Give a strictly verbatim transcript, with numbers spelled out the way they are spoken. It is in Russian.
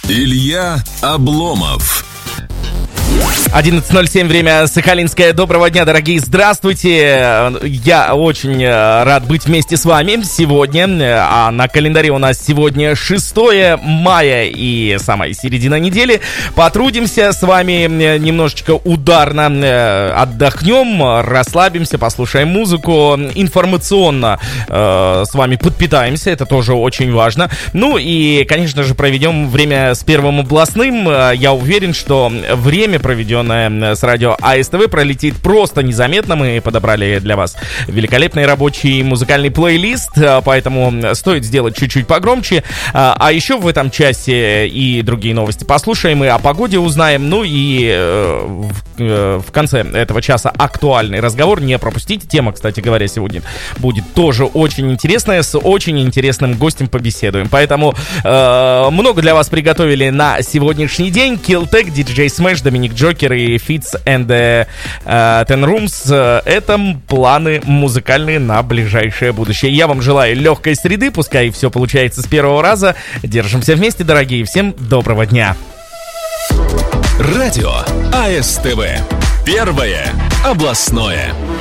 Илья Обломов. одиннадцать ноль семь, время Сахалинское. Доброго дня, дорогие, здравствуйте. Я очень рад быть вместе с вами сегодня. А на календаре у нас сегодня шестое мая и самая середина недели. Потрудимся с вами немножечко ударно, отдохнем, расслабимся, послушаем музыку, информационно э, с вами подпитаемся, это тоже очень важно. Ну и, конечно же, проведем время с Первым областным. Я уверен, что время, проведенное с радио АСТВ, пролетит просто незаметно. Мы подобрали для вас великолепный рабочий музыкальный плейлист, поэтому стоит сделать чуть-чуть погромче. А еще в этом часе и другие новости послушаем, и о погоде узнаем. Ну и в, в конце этого часа актуальный разговор. Не пропустите. Тема, кстати говоря, сегодня будет тоже очень интересная. С очень интересным гостем побеседуем. Поэтому э, много для вас приготовили на сегодняшний день. Killtech, диджей Smash, Доминик Джокер и Fits and the uh, Ten Rooms. Это планы музыкальные на ближайшее будущее. Я вам желаю легкой среды, пускай все получается с первого раза. Держимся вместе, дорогие. Всем доброго дня. Радио АСТВ. Первое областное.